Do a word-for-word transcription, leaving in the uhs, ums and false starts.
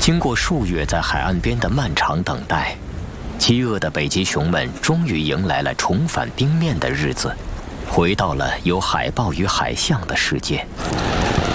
经过数月在海岸边的漫长等待，饥饿的北极熊们终于迎来了重返冰面的日子，回到了有海豹与海象的世界。